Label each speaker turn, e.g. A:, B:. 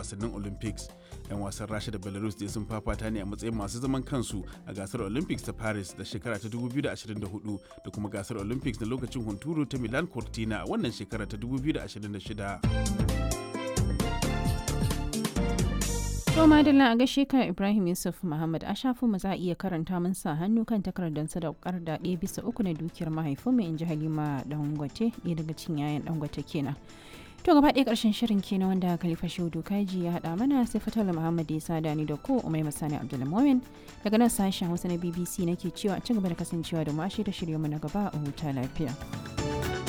A: wasannin Olympics. 'Yan wasan Rasha da Belarus dai sun fafata ne a matsayin masu zaman kansu a gasar Olympics ta Paris da shekara ta 2024 da kuma gasar Olympics na lokacin hunturu ta Milan Cortina a wannan shekara ta 2026.
B: To madalla a gaishe ka Ibrahim Yusuf Muhammad a shafin mu za a iya karanta mun sa hannu kan takardar sadaukar da 1/3 na dukiyar mahaifin mu inji Halima Dangote ɗaya daga cikin yayan Dangote kenan. To gaba ɗaya ƙarshen shirin kenan wanda Khalifa Shehu Kaji ya haɗa mana sai Fatala Muhammad ya sada ni da ko Umai Masani Abdulmumin daga nan sashen Hausa na BBC nake cewa a ci gaba da kasancewa da mu a shirye mu na gaba a huta lafiya.